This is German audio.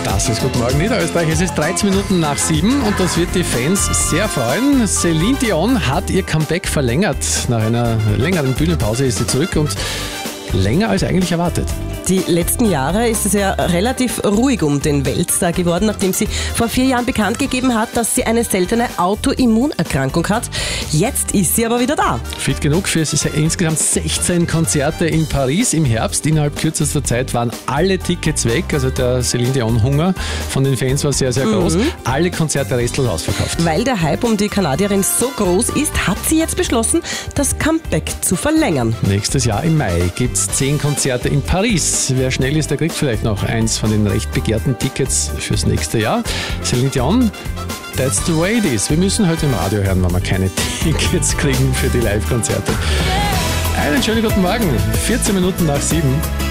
Das ist Guten Morgen Niederösterreich. Es ist 13 Minuten nach 7 und das wird die Fans sehr freuen. Celine Dion hat ihr Comeback verlängert. Nach einer längeren Bühnenpause ist sie zurück und länger als eigentlich erwartet. Die letzten Jahre ist es ja relativ ruhig um den Weltstar geworden, nachdem sie vor 4 Jahren bekannt gegeben hat, dass sie eine seltene Autoimmunerkrankung hat. Jetzt ist sie aber wieder da. Fit genug für insgesamt 16 Konzerte in Paris im Herbst. Innerhalb kürzester Zeit waren alle Tickets weg. Also der Celine Dion-Hunger von den Fans war sehr, sehr groß. Alle Konzerte restlos ausverkauft. Weil der Hype um die Kanadierin so groß ist, hat sie jetzt beschlossen, das Comeback zu verlängern. Nächstes Jahr im Mai gibt es 10 Konzerte in Paris. Wer schnell ist, der kriegt vielleicht noch eins von den recht begehrten Tickets fürs nächste Jahr. Celine Dion, that's the way it is. Wir müssen heute im Radio hören, wenn wir keine Tickets kriegen für die Live-Konzerte. Einen schönen guten Morgen, 14 Minuten nach 7.